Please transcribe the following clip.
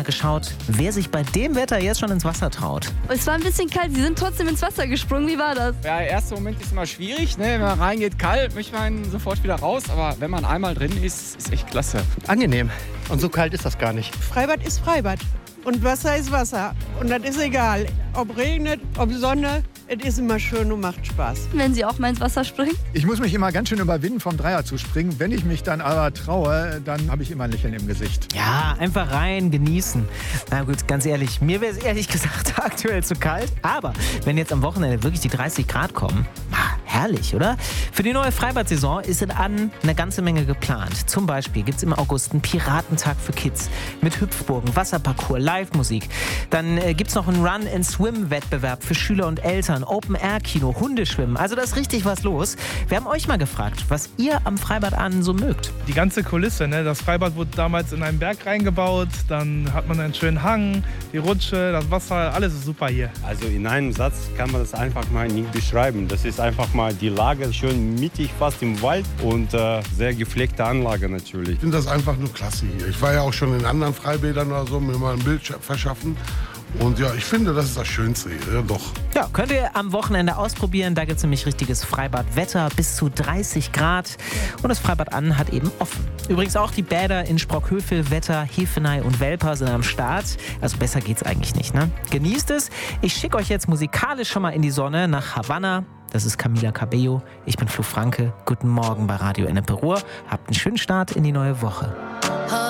geschaut, wer sich bei dem Wetter jetzt schon ins Wasser traut. Es war ein bisschen kalt, Sie sind trotzdem ins Wasser gesprungen. Wie war das? Ja, der erste Moment ist immer schwierig, ne? Wenn man reingeht kalt, möchte man sofort wieder raus. Aber wenn man einmal drin ist, ist echt klasse. Angenehm. Und so kalt ist das gar nicht. Freibad ist Freibad und Wasser ist Wasser. Und das ist egal, ob regnet, ob Sonne, es ist immer schön und macht Spaß. Wenn Sie auch mal ins Wasser springen? Ich muss mich immer ganz schön überwinden, vom Dreier zu springen. Wenn ich mich dann aber traue, dann habe ich immer ein Lächeln im Gesicht. Ja, einfach rein, genießen. Na gut, ganz ehrlich, mir wäre es ehrlich gesagt aktuell zu kalt. Aber wenn jetzt am Wochenende wirklich die 30 Grad kommen, herrlich, oder? Für die neue Freibad-Saison ist in Annen eine ganze Menge geplant. Zum Beispiel gibt es im August einen Piratentag für Kids mit Hüpfburgen, Wasserparcours, Live-Musik. Dann gibt es noch einen Run-and-Swim-Wettbewerb für Schüler und Eltern, Open-Air-Kino, Hundeschwimmen. Also da ist richtig was los. Wir haben euch mal gefragt, was ihr am Freibad Annen so mögt. Die ganze Kulisse, ne? Das Freibad wurde damals in einen Berg reingebaut, dann hat man einen schönen Hang, die Rutsche, das Wasser, alles ist super hier. Also in einem Satz kann man das einfach mal nicht beschreiben. Das ist einfach mal die Lage schön mittig, fast im Wald und sehr gepflegte Anlage natürlich. Ich finde das einfach nur klasse hier. Ich war ja auch schon in anderen Freibädern oder so, mir mal ein Bild verschaffen. Und ja, ich finde, das ist das Schönste hier, ja, doch. Ja, könnt ihr am Wochenende ausprobieren. Da gibt es nämlich richtiges Freibadwetter, bis zu 30 Grad. Und das Freibad Annen hat eben offen. Übrigens auch die Bäder in Sprockhövel, Wetter, Hefenay und Welper sind am Start. Also besser geht's eigentlich nicht, ne? Genießt es. Ich schicke euch jetzt musikalisch schon mal in die Sonne nach Havanna. Das ist Camila Cabello. Ich bin Flo Franke. Guten Morgen bei Radio Ennepe Ruhr. Habt einen schönen Start in die neue Woche.